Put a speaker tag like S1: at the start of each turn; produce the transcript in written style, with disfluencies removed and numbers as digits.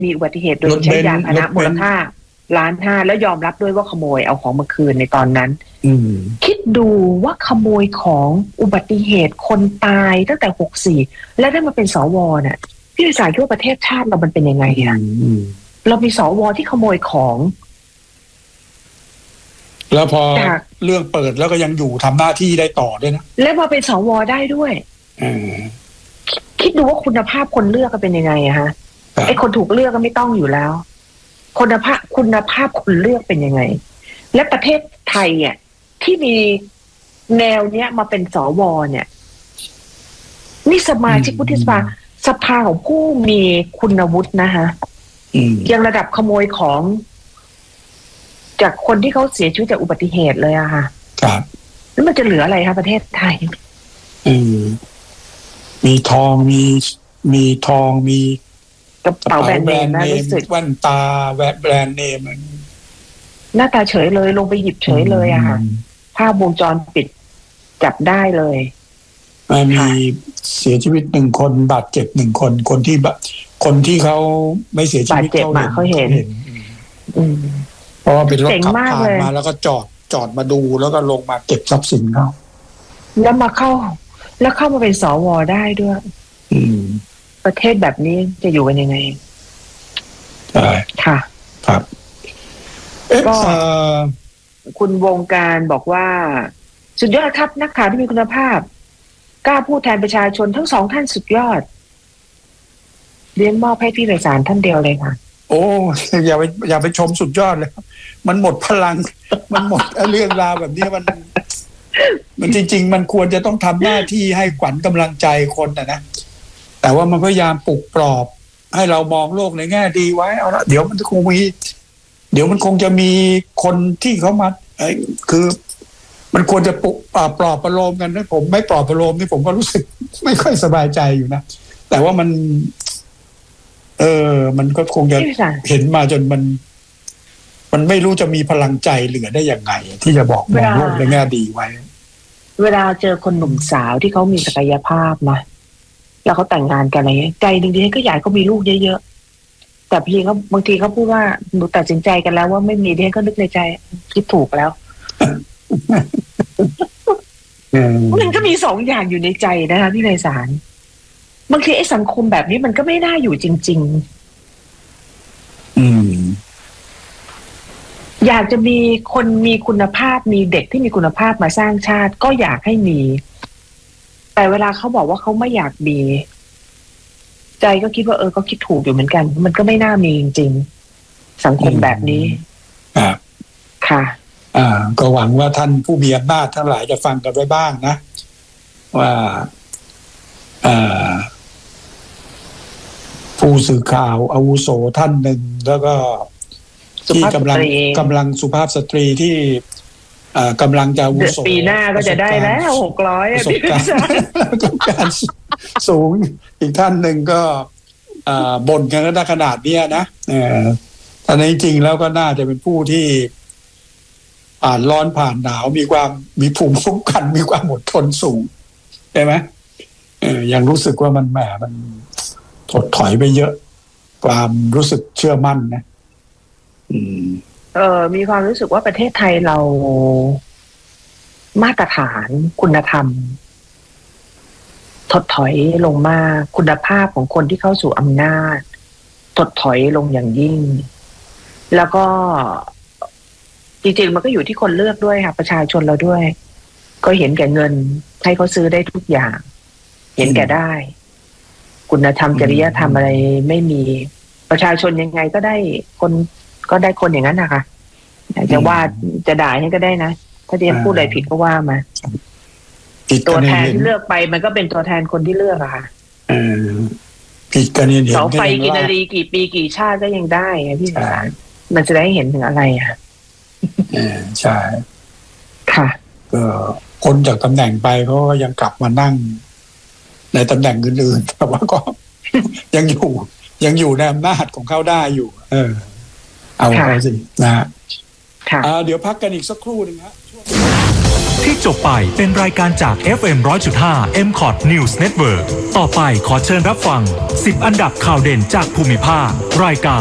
S1: มีอุบัติเหตุโดยใช้ยานพาหนะมูลค่า1.5 ล้านแล้วยอมรับด้วยว่าขโมยเอาของมาคืนในตอนนั้นคิดดูว่าขโมยของอุบัติเหตุคนตายตั้งแต่64แล้วได้มาเป็นสวเนี่ยพี่วิสาคิดว่าประเทศชาติเรามันเป็นยังไงอ่ะเรามีสวที่ขโมยของ
S2: แล้วพอเรื่องเปิดแล้วก็ยังอยู่ทำหน้าที่ได้ต่อด้วยนะ
S1: และมาเป็นสวได้ด้วยคิดดูว่าคุณภาพคนเลือกก็เป็นยังไงอะฮะไอ้คนถูกเลือกก็ไม่ต้องอยู่แล้วคุณภาพคนเลือกเป็นยังไงและประเทศไทยอ่ะที่มีแนวเนี้ยมาเป็นสวเนี่ยนี่สมาชิกวุฒิสภาของผู้มีคุณวุฒินะคะยังระดับขโมยของจากคนที่เขาเสียชีวิตจากอุบัติเหตุเลยอะค่ะ
S2: ครับ
S1: แล้วมันจะเหลืออะไรคะประเทศไทย
S2: มีทองมีทองมี
S1: กระเป๋าแบรนด์เนมนะรู้สึก
S2: แว่นตาแบรนด์เนม
S1: หน้าตาเฉยเลยลงไปหยิบเฉยเลยอะค่ะภาพวงจรปิดจับได้เลย
S2: มีเสียชีวิต1 คนบาดเจ็บ1 คนคนที่เขาไม่เสียชีวิต
S1: เขาเห็น
S2: เพราะว่าเป็นรถขับผ่านมาแล้วก็จอดมาดูแล้วก็ลงมาเก็บทรัพย์สินเขา
S1: แล้วเข้ามาเป็นสวได้ด้วยประเทศแบบนี้จะอยู่กันยังไง
S2: ใช่
S1: ค่ะ
S2: ครับ
S1: ก็คุณวงการบอกว่าสุดยอดครับนักข่าวที่มีคุณภาพกล้าพูดแทนประชาชนทั้งสองท่านสุดยอดเลี้ยงมอบให้พี่ไพศาลท่านเดียวเลยค่ะ
S2: โอ้อย่าไปชมสุดยอดเลยมันหมดพลังมันหมดเรื่องราวแบบนี้มันจริงๆมันควรจะต้องทำหน้าที่ให้ขวัญกำลังใจคนนะแต่ว่ามันพยายามปลุกปลอบให้เรามองโลกในแง่ดีไว้เอาละเดี๋ยวมันคงจะมีคนที่เขามาคือมันควรจะปลอบประโลมกันนะผมไม่ปลอบประโลมนี่ผมก็รู้สึกไม่ค่อยสบายใจอยู่นะแต่ว่ามันก็คงจะเห็นมาจนมันไม่รู้จะมีพลังใจเหลือได้ยังไงที่จะบอกมองโลกในแง่ดีไว้
S1: เวลาเจอคนหนุ่มสาวที่เขามีศักยภาพนะแล้วเขาแต่งงานกันอะไรใจจริงๆก็อยากเขามีลูกเยอะๆแต่พี่เขาบางทีเขาพูดว่าหนูตัดสินใจกันแล้วว่าไม่มีเดี๋ยวก็นึกในใจคิดถูกแล้วมันก็มี2 อย่างอยู่ในใจนะคะพี่ไพศาลบางทีไอ้สังคมแบบนี้มันก็ไม่น่าอยู่จริงๆอยากจะมีคนมีคุณภาพมีเด็กที่มีคุณภาพมาสร้างชาติก็อยากให้มีแต่เวลาเขาบอกว่าเขาไม่อยากมีใจก็คิดว่าก็คิดถูกอยู่เหมือนกันมันก็ไม่น่ามีจริงๆสังคมแบบนี้ค่ะ
S2: ก็หวังว่าท่านผู้มีอำนาจทั้งหลายจะฟังกันไว้บ้างนะว่าผู้สื่อข่าวอาวุโสท่านหนึ่งแล้วก็ที่กำลังสุภาพสตรีที่กำลังจะอาวุโส
S1: ปีหน้าก็จะได้แล้ว600
S2: ประสบการณ์สูงอีกท่านหนึ่งก็บ่นกันขนาดนี้นะแต่ในจริงแล้วก็น่าจะเป็นผู้ที่ผ่านร้อนผ่านหนาวมีภูมิคุ้มกันมีความอดทนสูงใช่ไหมยังรู้สึกว่ามันถดถอยไปเยอะความรู้สึกเชื่อมั่นนะ
S1: มีความรู้สึกว่าประเทศไทยเรามาตรฐานคุณธรรมถดถอยลงมากคุณภาพของคนที่เข้าสู่อำนาจถดถอยลงอย่างยิ่งแล้วก็จริงๆมันก็อยู่ที่คนเลือกด้วยค่ะประชาชนเราด้วยก็เห็นแก่เงินให้เขาซื้อได้ทุกอย่างเห็นแก่ได้คุณธรรมจริยธรรมอะไรไม่มีประชาชนยังไงก็ได้คนอย่างนั้นนะคะจะว่าจะด่าให้ก็ได้นะถ้าเดียนพูดอะไรผิดก็ว่ามาตัวแทนที่เลือกไปมันก็เป็นตัวแทนคนที่เลือกอะค่ะ
S2: ผิดกันเห็น
S1: เสาไฟกินนารีกี่ปีกี่ชาติก็ยังได้พี่สารมันจะได้เห็นถึงอะไรอะ
S2: ใช่
S1: ค่ะ
S2: ก็พ้นจากตำแหน่งไปเขาก็ยังกลับมานั่งในตำแหน่งอื่นๆแต่ว่าก็ยังอยู่ในอำนาจของเขาได้อยู่เอาเขาสินะฮะเดี๋ยวพักกันอีกสักครู่นึงฮะ
S3: ที่จบไปเป็นรายการจาก FM 100.5 MCOT News Network ต่อไปขอเชิญรับฟัง10อันดับข่าวเด่นจากภูมิภาครายการ